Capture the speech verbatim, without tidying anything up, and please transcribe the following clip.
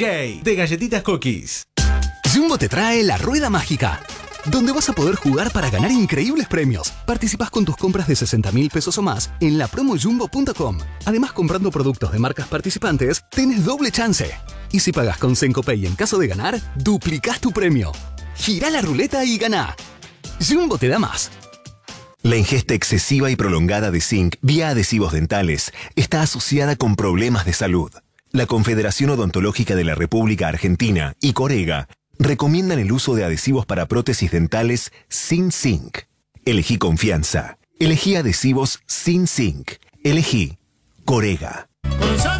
J de Galletitas Cookies. Jumbo te trae la rueda mágica, donde vas a poder jugar para ganar increíbles premios. Participás con tus compras de sesenta mil pesos o más en la promo jumbo punto com. Además, comprando productos de marcas participantes, tenés doble chance. Y si pagás con Sencopay en caso de ganar, duplicás tu premio. Girá la ruleta y ganá. Jumbo te da más. La ingesta excesiva y prolongada de zinc vía adhesivos dentales está asociada con problemas de salud. La Confederación Odontológica de la República Argentina y Corega recomiendan el uso de adhesivos para prótesis dentales sin zinc. Elegí confianza. Elegí adhesivos sin zinc. Elegí Corega.